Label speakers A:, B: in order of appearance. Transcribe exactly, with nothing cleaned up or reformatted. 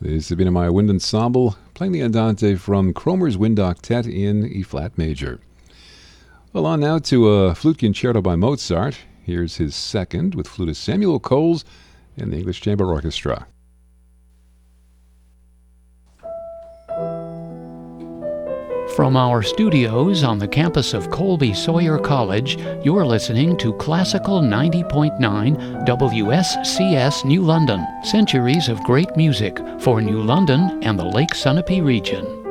A: The Sabina Meyer Wind Ensemble playing the Andante from Cromer's Wind Octet in E-flat major. Well, on now to a flute concerto by Mozart. Here's his second with flutist Samuel Coles and the English Chamber Orchestra.
B: From our studios on the campus of Colby Sawyer College, you're listening to Classical ninety point nine W S C S New London. Centuries of great music for New London and the Lake Sunapee region.